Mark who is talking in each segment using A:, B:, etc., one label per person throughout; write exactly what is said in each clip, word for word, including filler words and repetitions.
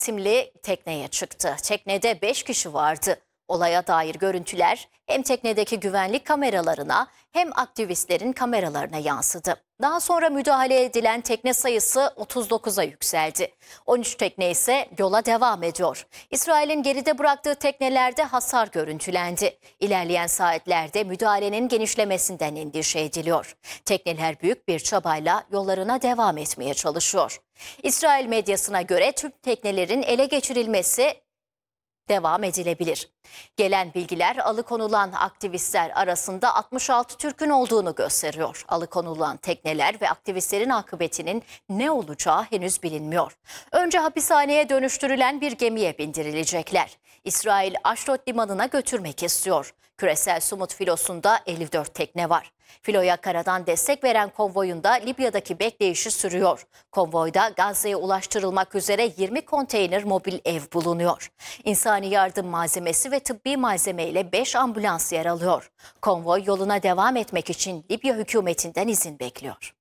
A: isimli tekneye çıktı. Teknede beş kişi vardı. Olaya dair görüntüler hem teknedeki güvenlik kameralarına hem aktivistlerin kameralarına yansıdı. Daha sonra müdahale edilen tekne sayısı otuz dokuza yükseldi. on üç tekne ise yola devam ediyor. İsrail'in geride bıraktığı teknelerde hasar görüntülendi. İlerleyen saatlerde müdahalenin genişlemesinden endişe ediliyor. Tekneler büyük bir çabayla yollarına devam etmeye çalışıyor. İsrail medyasına göre tüm teknelerin ele geçirilmesi devam edilebilir. Gelen bilgiler alıkonulan aktivistler arasında altmış altı Türk'ün olduğunu gösteriyor. Alıkonulan tekneler ve aktivistlerin akıbetinin ne olacağı henüz bilinmiyor. Önce hapishaneye dönüştürülen bir gemiye bindirilecekler. İsrail Aşdod limanına götürmek istiyor. Küresel Sumut filosunda elli dört tekne var. Filoya karadan destek veren konvoyunda Libya'daki bekleyişi sürüyor. Konvoyda Gazze'ye ulaştırılmak üzere yirmi konteyner mobil ev bulunuyor. İnsani yardım malzemesi ve tıbbi malzeme ile beş ambulans yer alıyor. Konvoy yoluna devam etmek için Libya hükümetinden izin bekliyor.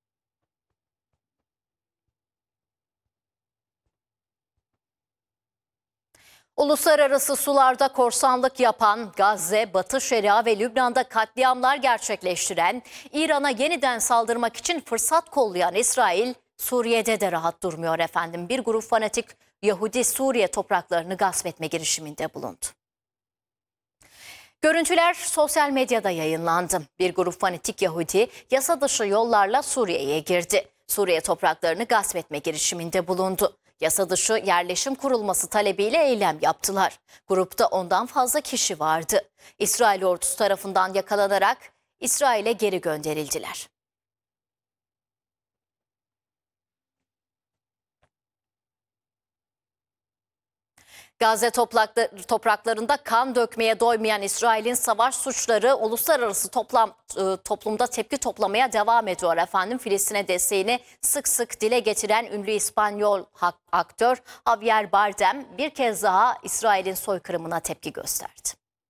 A: Uluslararası sularda korsanlık yapan, Gazze, Batı Şeria ve Lübnan'da katliamlar gerçekleştiren, İran'a yeniden saldırmak için fırsat kollayan İsrail, Suriye'de de rahat durmuyor efendim. Bir grup fanatik Yahudi Suriye topraklarını gasp etme girişiminde bulundu. Görüntüler sosyal medyada yayınlandı. Bir grup fanatik Yahudi yasa dışı yollarla Suriye'ye girdi. Suriye topraklarını gasp etme girişiminde bulundu. Yasa dışı yerleşim kurulması talebiyle eylem yaptılar. Grupta ondan fazla kişi vardı. İsrail ordusu tarafından yakalanarak İsrail'e geri gönderildiler. Gazze topraklarında kan dökmeye doymayan İsrail'in savaş suçları uluslararası toplam, toplumda tepki toplamaya devam ediyor efendim. Filistin'e desteğini sık sık dile getiren ünlü İspanyol aktör Javier Bardem bir kez daha İsrail'in soykırımına tepki gösterdi.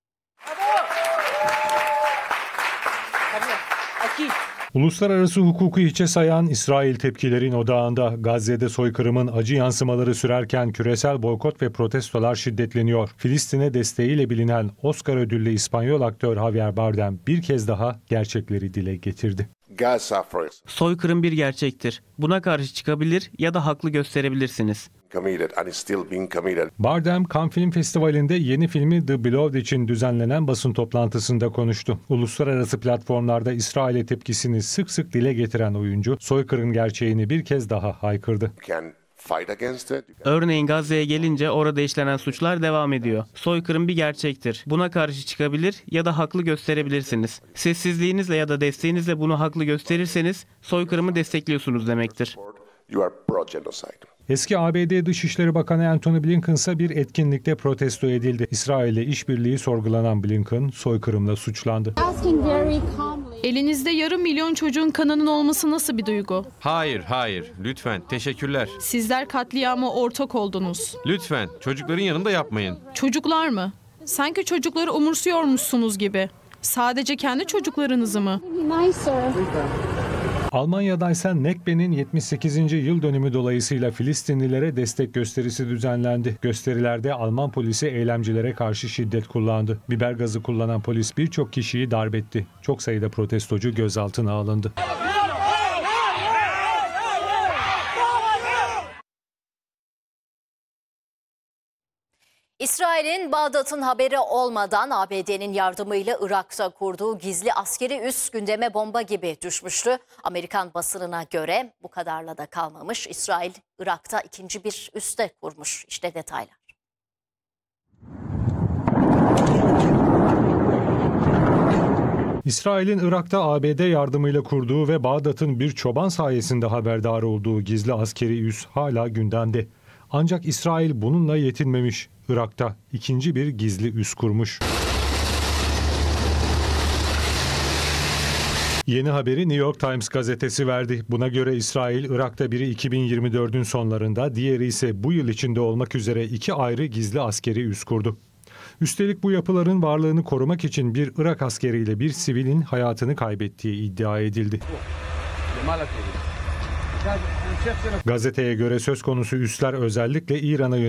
B: Uluslararası hukuku hiçe sayan İsrail tepkilerin odağında. Gazze'de soykırımın acı yansımaları sürerken küresel boykot ve protestolar şiddetleniyor. Filistin'e desteğiyle bilinen Oscar ödüllü İspanyol aktör Javier Bardem bir kez daha gerçekleri dile getirdi.
C: Soykırım bir gerçektir. Buna karşı çıkabilir ya da haklı gösterebilirsiniz.
B: Bardem, Cannes Film Festivali'nde yeni filmi The Beloved için düzenlenen basın toplantısında konuştu. Uluslararası platformlarda İsrail'e tepkisini sık sık dile getiren oyuncu, soykırım gerçeğini bir kez daha haykırdı.
C: Örneğin Gazze'ye gelince orada işlenen suçlar devam ediyor. Soykırım bir gerçektir. Buna karşı çıkabilir ya da haklı gösterebilirsiniz. Sessizliğinizle ya da desteğinizle bunu haklı gösterirseniz soykırımı destekliyorsunuz demektir.
B: Eski A B D Dışişleri Bakanı Antony Blinken ise bir etkinlikte protesto edildi. İsrail'le işbirliği sorgulanan Blinken soykırımla suçlandı.
D: Elinizde yarım milyon çocuğun kanının olması nasıl bir duygu?
E: Hayır, hayır. Lütfen. Teşekkürler.
D: Sizler katliama ortak oldunuz.
E: Lütfen. Çocukların yanında yapmayın.
D: Çocuklar mı? Sanki çocukları umursuyormuşsunuz gibi. Sadece kendi çocuklarınızı mı?
B: Almanya'da ise Nekbe'nin yetmiş sekizinci yıl dönümü dolayısıyla Filistinlilere destek gösterisi düzenlendi. Gösterilerde Alman polisi eylemcilere karşı şiddet kullandı. Biber gazı kullanan polis birçok kişiyi darp etti. Çok sayıda protestocu gözaltına alındı.
A: İsrail'in Bağdat'ın haberi olmadan A B D'nin yardımıyla Irak'ta kurduğu gizli askeri üs gündeme bomba gibi düşmüştü. Amerikan basınına göre bu kadarla da kalmamış. İsrail Irak'ta ikinci bir üs de kurmuş. İşte detaylar.
B: İsrail'in Irak'ta A B D yardımıyla kurduğu ve Bağdat'ın bir çoban sayesinde haberdar olduğu gizli askeri üs hala gündemde. Ancak İsrail bununla yetinmemiş. Irak'ta ikinci bir gizli üs kurmuş. Yeni haberi New York Times gazetesi verdi. Buna göre İsrail, Irak'ta biri iki bin yirmi dördün sonlarında, diğeri ise bu yıl içinde olmak üzere iki ayrı gizli askeri üs kurdu. Üstelik bu yapıların varlığını korumak için bir Irak askeriyle bir sivilin hayatını kaybettiği iddia edildi. Gazeteye göre söz konusu üsler özellikle İran'a yönelik